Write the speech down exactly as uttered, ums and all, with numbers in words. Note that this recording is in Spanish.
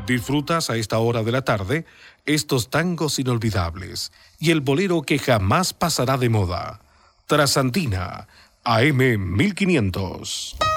Disfrutas a esta hora de la tarde estos tangos inolvidables y el bolero que jamás pasará de moda. Trasandina, A M mil quinientos.